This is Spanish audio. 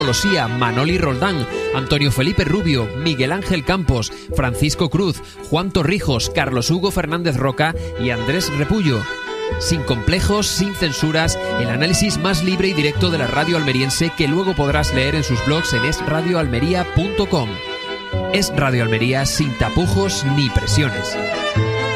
Closía, Manoli Roldán, Antonio Felipe Rubio, Miguel Ángel Campos, Francisco Cruz, Juan Torrijos, Carlos Hugo Fernández Roca y Andrés Repullo. Sin complejos, sin censuras, el análisis más libre y directo de la radio almeriense que luego podrás leer en sus blogs en esradioalmería.com. Es Radio Almería sin tapujos ni presiones.